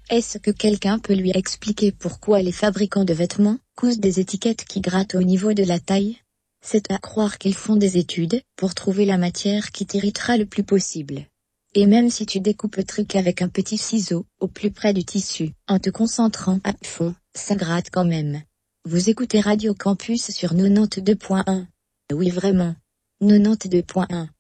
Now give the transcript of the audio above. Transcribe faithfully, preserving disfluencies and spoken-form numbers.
Est-ce que quelqu'un peut lui expliquer pourquoi les fabricants de vêtements cousent des étiquettes qui grattent au niveau de la taille? C'est à croire qu'ils font des études pour trouver la matière qui t'irritera le plus possible. Et même si tu découpes le truc avec un petit ciseau, au plus près du tissu, en te concentrant à fond, ça gratte quand même. Vous écoutez Radio Campus sur quatre-vingt-deux point un. Oui vraiment. quatre-vingt-deux point un.